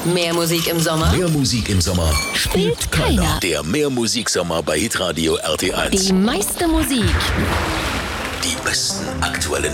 Mehr Musik im Sommer? Mehr Musik im Sommer Spielt keiner. Der Mehrmusiksommer bei Hitradio RT1. Die meiste Musik. Die besten aktuellen